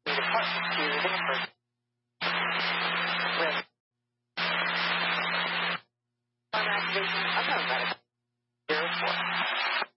department to the number with on activation of medical 04.